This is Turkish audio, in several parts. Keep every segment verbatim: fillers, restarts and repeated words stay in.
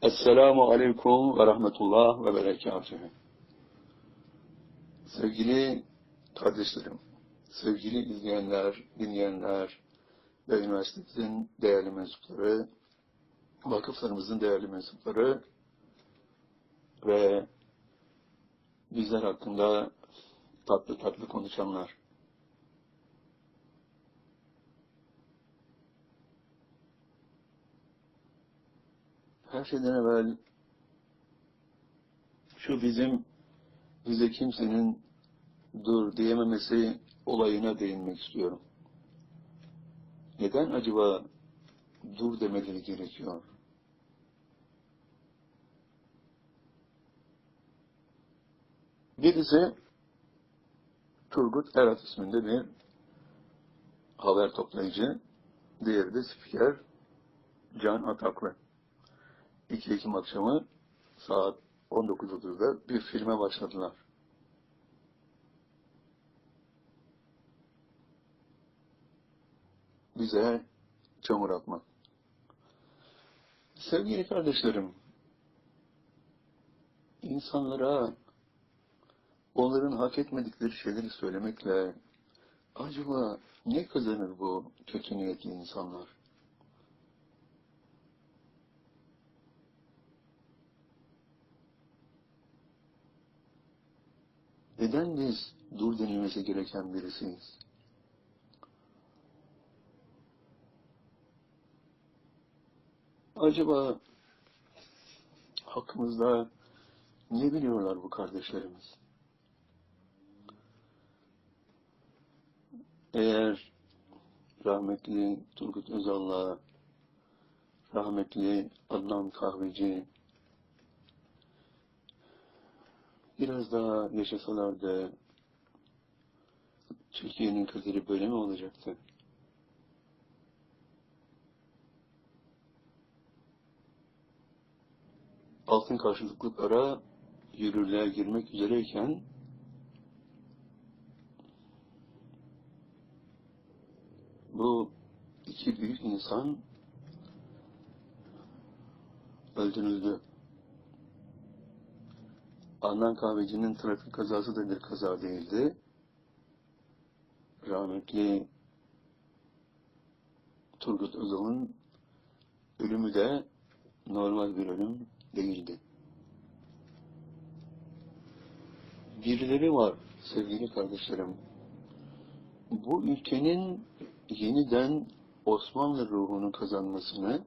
Esselamu Aleyküm ve Rahmetullah ve Berekatühü. Sevgili kardeşlerim, sevgili izleyenler, dinleyenler ve üniversitemizin değerli mensupları, vakıflarımızın değerli mensupları ve bizler hakkında tatlı tatlı konuşanlar. Her şeyden evvel şu bizim bize kimsenin dur diyememesi olayına değinmek istiyorum. Neden acaba dur demeleri gerekiyor? Birisi Turgut Erat isminde bir haber toplayıcı, diğeri de spiker Can Ataklı. iki Ekim akşamı saat on dokuz otuzda bir filme başladılar. Bize çamur atmak. Sevgili kardeşlerim, insanlara onların hak etmedikleri şeyleri söylemekle acaba ne kazanır bu kötü niyetli insanlar? Neden biz dur denilmesi gereken birisiyiz? Acaba hakkımızda ne biliyorlar bu kardeşlerimiz? Eğer rahmetli Turgut Özal'la rahmetli Adnan Kahveci biraz daha yaşasalardı Türkiye'nin kaderi böyle mi olacaktı? Altın karşılıklı para yürürlüğe girmek üzereyken bu iki büyük insan öldürüldü. Adnan Kahveci'nin trafik kazası da bir kaza değildi. Rahmetli Turgut Özal'ın ölümü de normal bir ölüm değildi. Birileri var sevgili kardeşlerim. Bu ülkenin yeniden Osmanlı ruhunu kazanmasını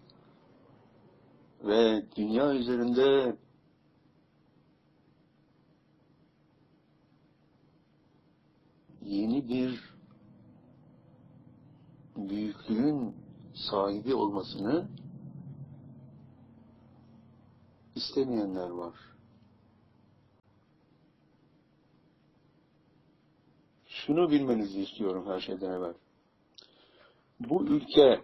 ve dünya üzerinde yeni bir büyüklüğün sahibi olmasını istemeyenler var. Şunu bilmenizi istiyorum her şeyden evvel. Bu ülke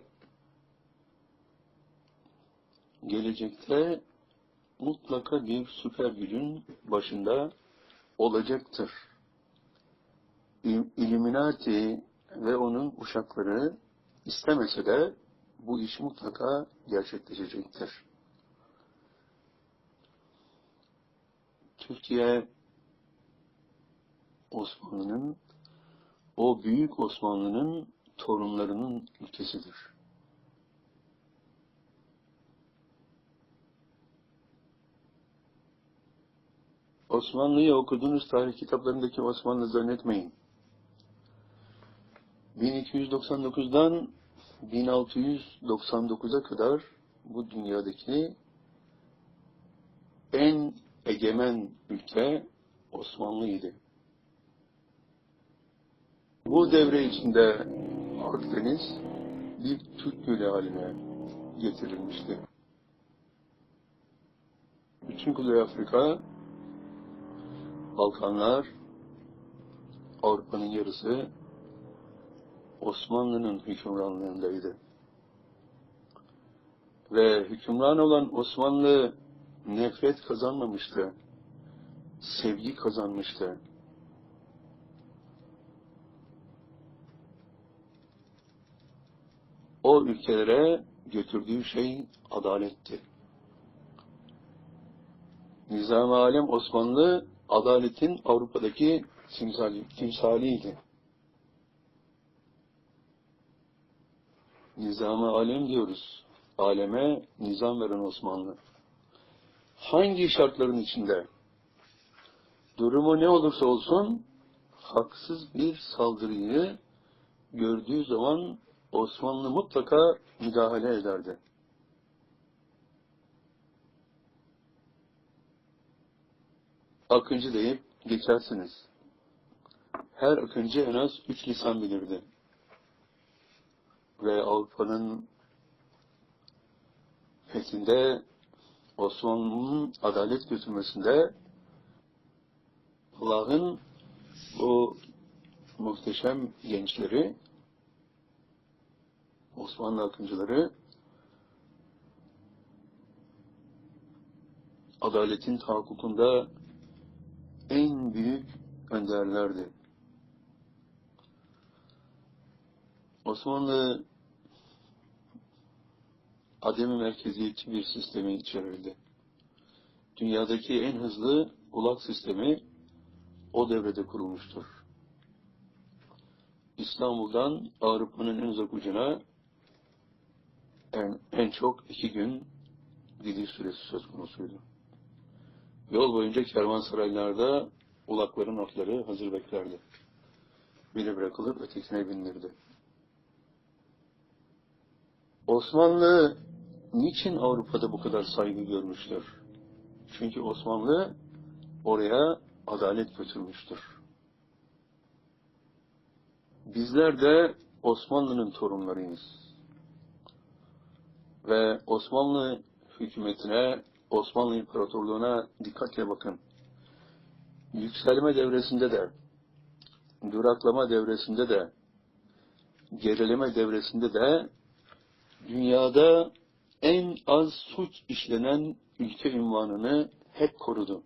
gelecekte mutlaka bir süper gücün başında olacaktır. İlluminati ve onun uşakları istemese de bu iş mutlaka gerçekleşecektir. Türkiye, Osmanlı'nın, o büyük Osmanlı'nın torunlarının ülkesidir. Osmanlı'yı okuduğunuz tarih kitaplarındaki Osmanlı zannetmeyin. bin iki yüz doksan dokuzdan bin altı yüz doksan dokuza kadar bu dünyadaki en egemen ülke Osmanlı'ydı. Bu devre içinde Akdeniz bir Türk gölü haline getirilmişti. Bütün Kuzey Afrika, Balkanlar, Avrupa'nın yarısı Osmanlı'nın hükümranlığındaydı. Ve hükümran olan Osmanlı nefret kazanmamıştı, sevgi kazanmıştı. O ülkelere götürdüğü şey adaletti. Nizam-ı Alem Osmanlı, adaletin Avrupa'daki timsali, timsaliydi. Nizam-ı Alem diyoruz. Aleme nizam veren Osmanlı. Hangi şartların içinde, durumu ne olursa olsun, haksız bir saldırıyı gördüğü zaman Osmanlı mutlaka müdahale ederdi. Akıncı deyip geçersiniz. Her akıncı en az üç lisan bilirdi. Ve Avrupa'nın fethinde, Osmanlı'nın adalet götürmesinde Allah'ın bu muhteşem gençleri, Osmanlı akıncıları, adaletin tahakkukunda en büyük önderlerdi. Osmanlı adem-i merkeziyetçi bir sistemi içerirdi. Dünyadaki en hızlı ulak sistemi o devrede kurulmuştur. İstanbul'dan Avrupa'nın en uzak ucuna en, en çok iki gün gidiş süresi söz konusuydu. Yol boyunca kervansaraylarda ulakların atları hazır beklerdi. Biri bırakılıp ötekine bindirdi. Osmanlı niçin Avrupa'da bu kadar saygı görmüştür? Çünkü Osmanlı oraya adalet götürmüştür. Bizler de Osmanlı'nın torunlarıyız. Ve Osmanlı hükümetine, Osmanlı İmparatorluğu'na dikkatle bakın. Yükselme devresinde de, duraklama devresinde de, gerileme devresinde de dünyada en az suç işlenen ülke unvanını hep korudu.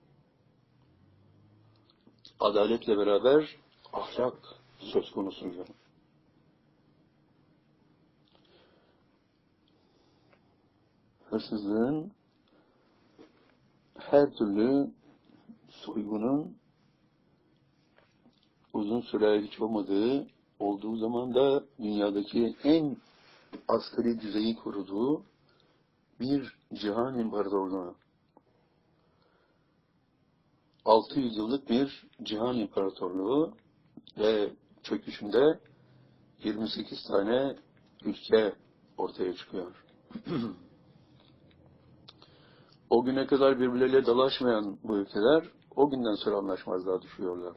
Adaletle beraber ahlak söz konusuydu. Hırsızlığın, her türlü soygunun uzun süre hiç olmadığı, olduğu zaman da dünyadaki en asgari düzeyi koruduğu bir cihan imparatorluğu. altı yüz yıllık bir cihan imparatorluğu ve çöküşünde yirmi sekiz tane ülke ortaya çıkıyor. O güne kadar birbirleriyle dalaşmayan bu ülkeler o günden sonra anlaşmazlığa düşüyorlar.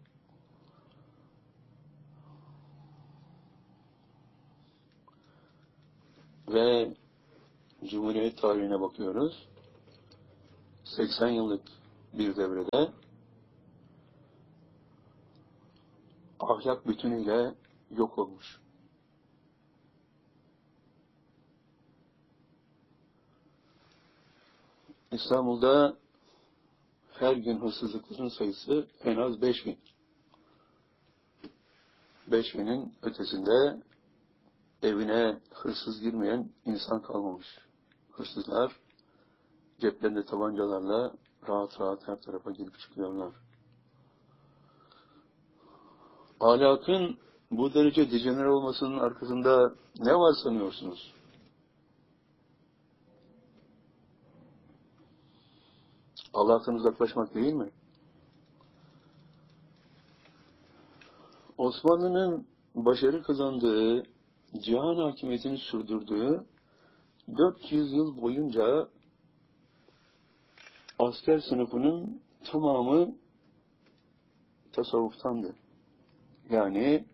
Ve Cumhuriyet tarihine bakıyoruz. seksen yıllık bir devrede ahlak bütünüyle yok olmuş. İstanbul'da her gün hırsızlıkların sayısı en az beş bin. beş binin ötesinde evine hırsız girmeyen insan kalmamış. Hırsızlar ceplerinde tabancalarla rahat rahat her tarafa girip çıkıyorlar. Ahlakın bu derece dejenere olmasının arkasında ne var sanıyorsunuz? Allah'tan uzaklaşmak değil mi? Osmanlı'nın başarı kazandığı, cihan hakimiyetini sürdürdüğü dört yüz yıl boyunca asker sınıfının tamamı tasavvuftandı. Yani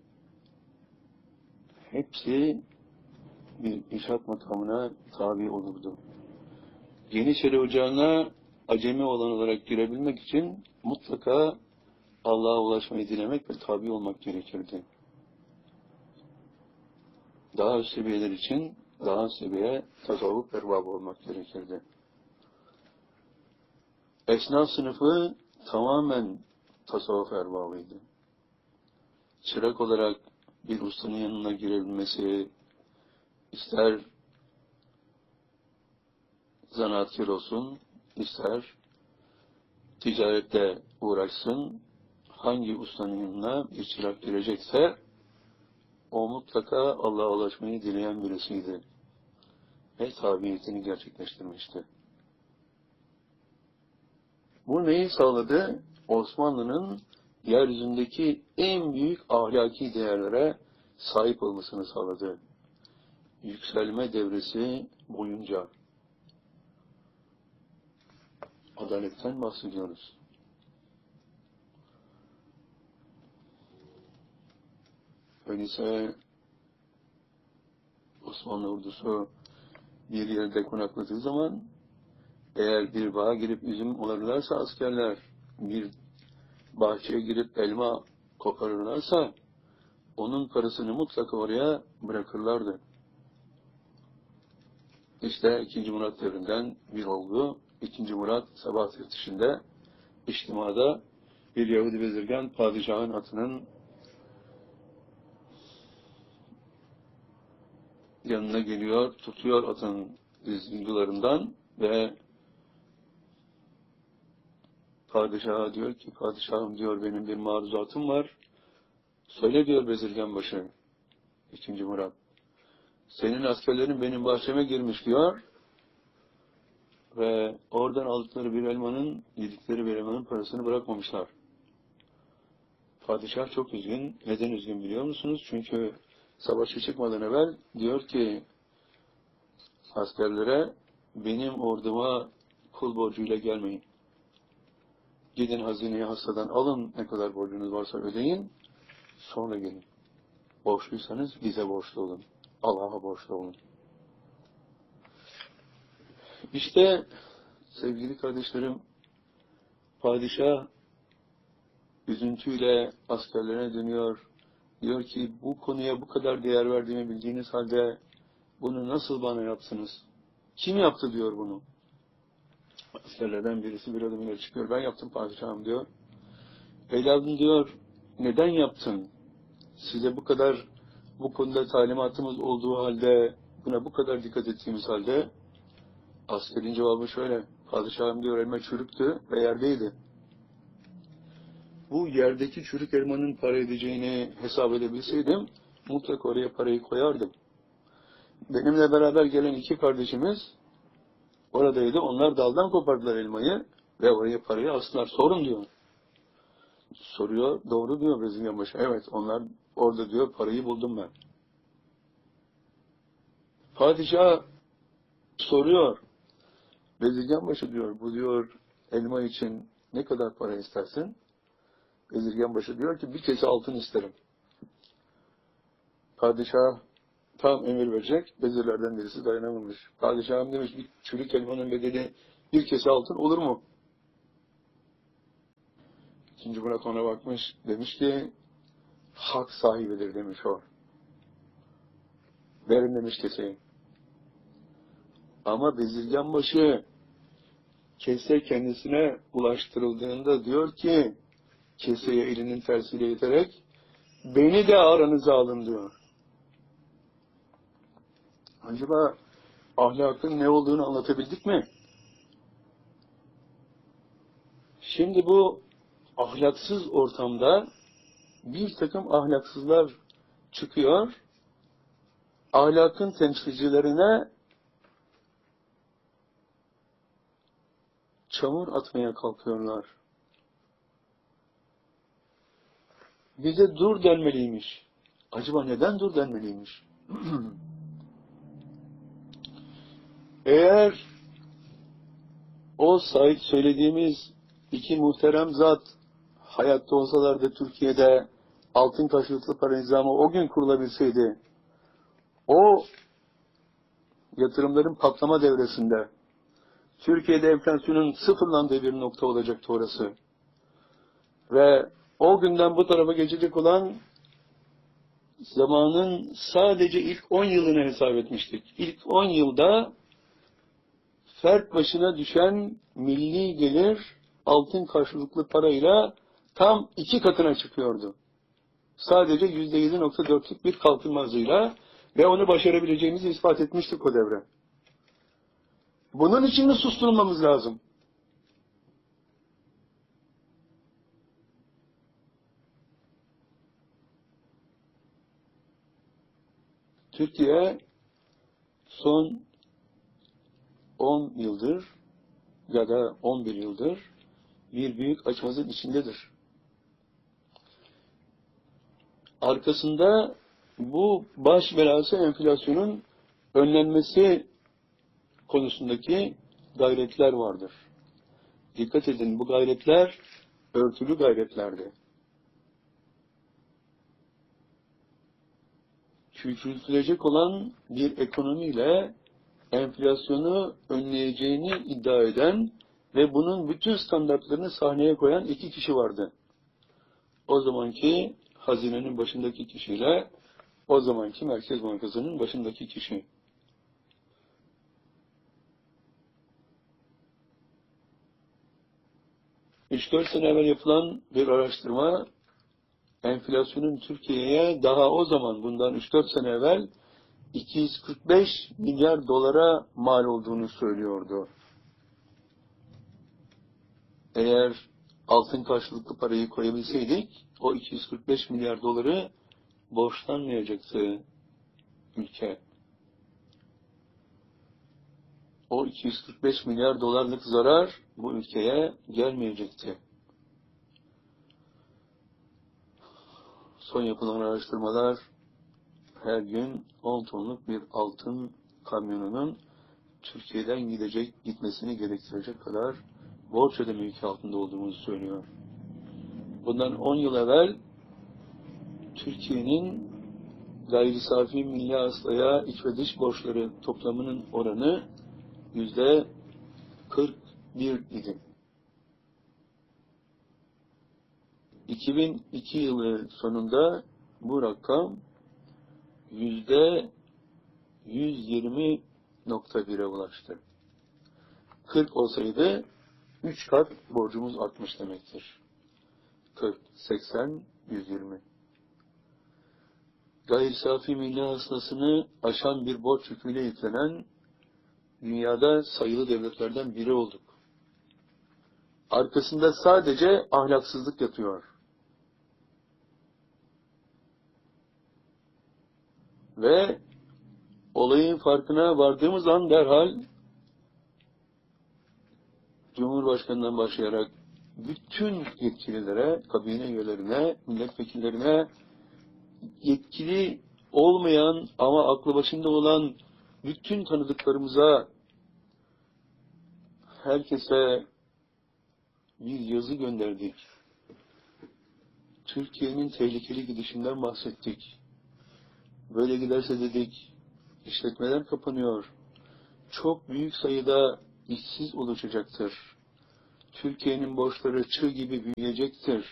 hepsi bir inşaat makamına tabi olurdu. Yeniçeri Ocağı'na acemi olan olarak girebilmek için mutlaka Allah'a ulaşmayı dilemek ve tabi olmak gerekirdi. Daha üst seviyeler için daha üst seviye tasavvuf erbabı olmak gerekirdi. Esnaf sınıfı tamamen tasavvuf erbabıydı. Çırak olarak bir ustanın yanına girebilmesi, ister zanaatkar olsun, ister ticarette uğraşsın, hangi ustanın yanına bir çırak girecekse, o mutlaka Allah'a ulaşmayı dileyen birisiydi. Ve tabiyetini gerçekleştirmişti. Bu neyi sağladı? Osmanlı'nın yeryüzündeki en büyük ahlaki değerlere sahip olmasını sağladı. Yükselme devresi boyunca. Adaletten bahsediyoruz. Öyleyse Osmanlı ordusu bir yerde konakladığı zaman, eğer bir bağa girip üzüm alırlarsa askerler, bir bahçeye girip elma koparırlarsa, onun parasını mutlaka oraya bırakırlardı. İşte ikinci Murat devrinden bir olgu. ikinci Murat sabah teftişinde, içtimada bir Yahudi bezirgan padişahın atının yanına geliyor, tutuyor atın dizgindularından ve padişaha diyor ki, padişahım diyor, benim bir maruzatım var. Söyle diyor bezirganbaşı, ikinci Murat. Senin askerlerin benim bahçeme girmiş diyor ve oradan aldıkları bir elmanın, yedikleri bir elmanın parasını bırakmamışlar. Padişah çok üzgün. Neden üzgün biliyor musunuz? Çünkü savaşa çıkmadan evvel diyor ki askerlere, benim orduma kul borcuyla gelmeyin. Gidin hazineyi hastadan alın, ne kadar borcunuz varsa ödeyin, sonra gelin. Borçluysanız bize borçlu olun. Allah'a borçlu olun. İşte sevgili kardeşlerim, padişah üzüntüyle askerlerine dönüyor. Diyor ki, bu konuya bu kadar değer verdiğimi bildiğiniz halde bunu nasıl bana yaptınız? Kim yaptı diyor bunu. Askerlerden birisi bir adım ileri çıkıyor. Ben yaptım padişahım diyor. Evladım diyor, neden yaptın? Size bu kadar, bu konuda talimatımız olduğu halde, buna bu kadar dikkat ettiğimiz halde, askerin cevabı şöyle, padişahım diyor, elma çürüktü ve yerdeydi. Bu yerdeki çürük elmanın para edeceğini hesap edebilseydim, mutlaka oraya parayı koyardım. Benimle beraber gelen iki kardeşimiz oradaydı, onlar daldan kopardılar elmayı ve oraya parayı astılar. Sorun diyor. Soruyor, doğru diyor bezirganbaşı. Evet, onlar orada diyor, parayı buldum ben. Padişah soruyor, bezirganbaşı diyor, bu diyor, elma için ne kadar para istersin? Bezirganbaşı diyor ki, bir kese altın isterim. Padişah tam emir verecek, vezirlerden birisi dayanamamış. Padişahım demiş, bir çürük elmanın bedeli bir kese altın olur mu? İkinci Murat ona bakmış, demiş ki, hak sahibidir demiş o. Verin demiş keseyi. Ama bezirganbaşı kese kendisine ulaştırıldığında diyor ki, keseye elinin tersiyle iterek, beni de aranıza alın diyor. Acaba ahlakın ne olduğunu anlatabildik mi? Şimdi bu ahlaksız ortamda bir takım ahlaksızlar çıkıyor, ahlakın temsilcilerine çamur atmaya kalkıyorlar. Bize dur denmeliymiş. Acaba neden dur denmeliymiş? Eğer o sahip söylediğimiz iki muhterem zat hayatta olsalardı Türkiye'de altın karşılıklı para nizamı o gün kurulabilseydi, o yatırımların patlama devresinde Türkiye'de enflasyonun sıfırlandığı bir nokta olacaktı orası. Ve o günden bu tarafa geçecek olan zamanın sadece ilk on yılını hesap etmiştik. İlk on yılda fert başına düşen milli gelir altın karşılıklı parayla tam iki katına çıkıyordu. Sadece yüzde yedi nokta dörtlük bir kalkınma hızıyla ve onu başarabileceğimizi ispat etmiştik o devre. Bunun için de susturulmamız lazım. Türkiye son on yıldır ya da on bir yıldır bir büyük açmazın içindedir. Arkasında bu baş belası enflasyonun önlenmesi konusundaki gayretler vardır. Dikkat edin, bu gayretler örtülü gayretlerdi. Küçültülecek olan bir ekonomiyle enflasyonu önleyeceğini iddia eden ve bunun bütün standartlarını sahneye koyan iki kişi vardı. O zamanki hazinenin başındaki kişiyle o zamanki Merkez Bankası'nın başındaki kişi. üç dört sene evvel yapılan bir araştırma enflasyonun Türkiye'ye daha o zaman bundan üç dört sene evvel iki yüz kırk beş milyar dolara mal olduğunu söylüyordu. Eğer altın karşılıklı parayı koyabilseydik o iki yüz kırk beş milyar doları borçlanmayacaktı ülke. O iki yüz kırk beş milyar dolarlık zarar bu ülkeye gelmeyecekti. Son yapılan araştırmalar her gün on tonluk bir altın kamyonunun Türkiye'den gidecek, gitmesini gerektirecek kadar borç ödeme yükü altında olduğumuzu söylüyor. Bundan on yıl evvel Türkiye'nin gayri safi milli hasılaya iç ve dış borçları toplamının oranı yüzde kırk bir idi. iki bin iki yılı sonunda bu rakam yüzde yüz yirmi nokta bire ulaştı. kırk olsaydı üç kat borcumuz artmış demektir. kırk, seksen, yüz yirmi. Gayri safi milli hasılasını aşan bir borç yüküyle yüklenen dünyada sayılı devletlerden biri olduk. Arkasında sadece ahlaksızlık yatıyor. Ve olayın farkına vardığımız an derhal Cumhurbaşkanı'ndan başlayarak bütün yetkililere, kabine üyelerine, milletvekillerine, yetkili olmayan ama aklı başında olan bütün tanıdıklarımıza, herkese bir yazı gönderdik. Türkiye'nin tehlikeli gidişinden bahsettik. Böyle giderse dedik, işletmeler kapanıyor. Çok büyük sayıda işsiz oluşacaktır. Türkiye'nin borçları çığ gibi büyüyecektir.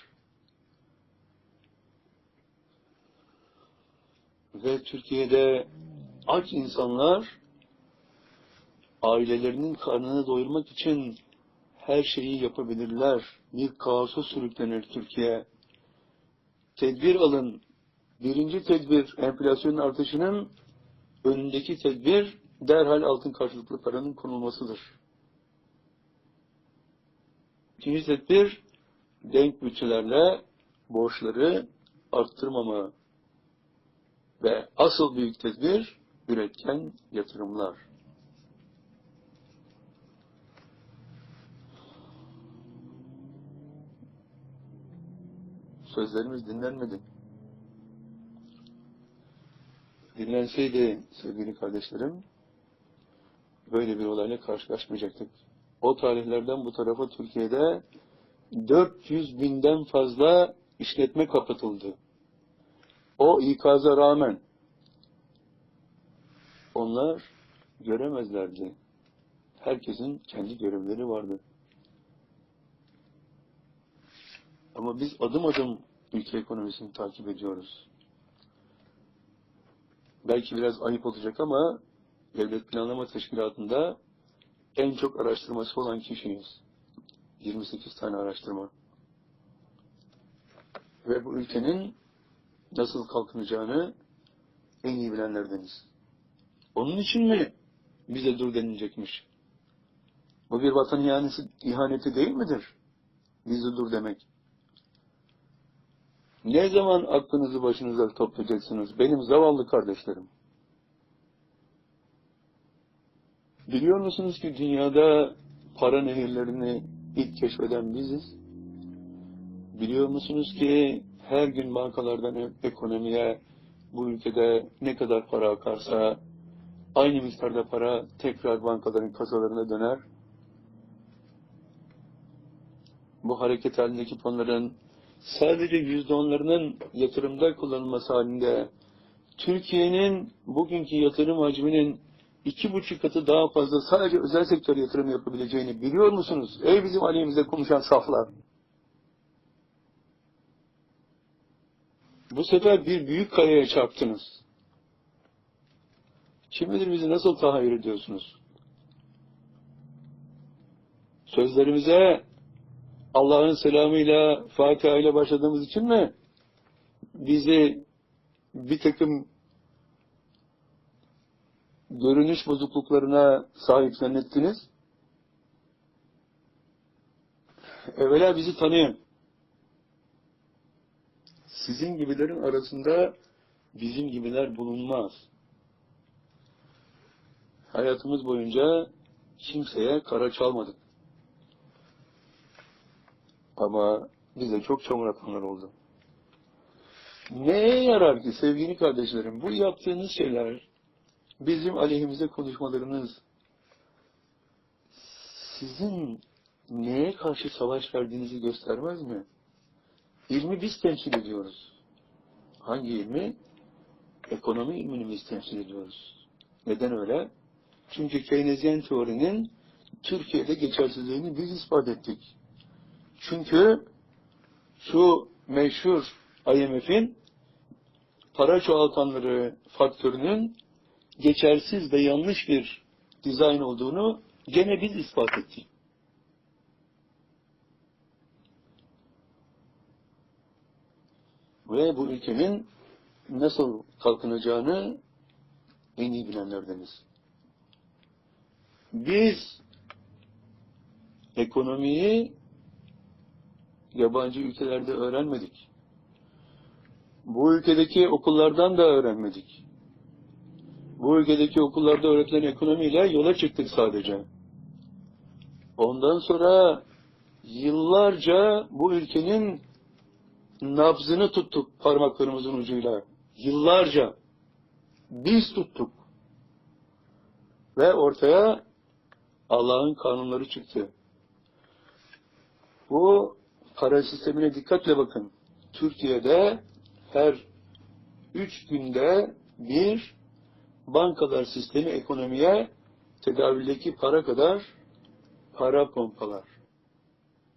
Ve Türkiye'de aç insanlar ailelerinin karnını doyurmak için her şeyi yapabilirler. Bir kaosa sürüklenir Türkiye. Tedbir alın. Birinci tedbir enflasyonun artışının önündeki tedbir derhal altın karşılıklı paranın konulmasıdır. İkinci tedbir denk bütçelerle borçları arttırmama ve asıl büyük tedbir üretken yatırımlar. Sözlerimiz dinlenmedi. Dinlenseydi sevgili kardeşlerim, böyle bir olayla karşılaşmayacaktık. O tarihlerden bu tarafa Türkiye'de dört yüz binden fazla işletme kapatıldı. O ikaza rağmen onlar göremezlerdi. Herkesin kendi görevleri vardı. Ama biz adım adım ülke ekonomisini takip ediyoruz. Belki biraz ayıp olacak ama Devlet Planlama Teşkilatı'nda en çok araştırması olan kişiyiz. yirmi sekiz tane araştırma. Ve bu ülkenin nasıl kalkınacağını en iyi bilenlerdeniz. Onun için mi bize dur denilecekmiş? Bu bir vatan ihaneti, ihaneti değil midir? Bize dur demek. Ne zaman aklınızı başınıza toplayacaksınız benim zavallı kardeşlerim? Biliyor musunuz ki dünyada para nehirlerini ilk keşfeden biziz? Biliyor musunuz ki her gün bankalardan ekonomiye bu ülkede ne kadar para akarsa aynı miktarda para tekrar bankaların kasalarına döner? Bu hareket halindeki fonların sadece yüzde onlarının yatırımda kullanılması halinde Türkiye'nin bugünkü yatırım hacminin iki buçuk katı daha fazla sadece özel sektör yatırım yapabileceğini biliyor musunuz? Ey bizim aleyhimizde konuşan saflar! Bu sefer bir büyük kayaya çarptınız. Kim bilir bizi nasıl tahayyül ediyorsunuz? Sözlerimize Allah'ın selamıyla, Fatiha ile başladığımız için mi bizi bir takım görünüş bozukluklarına sahip zannettiniz? Evvela bizi tanıyın. Sizin gibilerin arasında bizim gibiler bulunmaz. Hayatımız boyunca kimseye kara çalmadık. Ama bize çok çamur atanlar oldu. Neye yarar ki sevgili kardeşlerim? Bu yaptığınız şeyler, bizim aleyhimize konuşmalarınız, sizin neye karşı savaş verdiğinizi göstermez mi? İlmi biz temsil ediyoruz. Hangi ilmi? Ekonomi ilmini biz temsil ediyoruz. Neden öyle? Çünkü Keynesyen teorinin Türkiye'de geçersizliğini biz ispat ettik. Çünkü şu meşhur I M F'in para çoğaltanları faktörünün geçersiz ve yanlış bir dizayn olduğunu gene biz ispat ettik. Ve bu ülkenin nasıl kalkınacağını en iyi bilenlerdeniz. Biz ekonomiyi yabancı ülkelerde öğrenmedik. Bu ülkedeki okullardan da öğrenmedik. Bu ülkedeki okullarda öğretilen ekonomiyle yola çıktık sadece. Ondan sonra yıllarca bu ülkenin nabzını tuttuk parmaklarımızın ucuyla. Yıllarca biz tuttuk. Ve ortaya Allah'ın kanunları çıktı. Bu para sistemine dikkatle bakın. Türkiye'de her üç günde bir bankalar sistemi ekonomiye tedavüldeki para kadar para pompalar.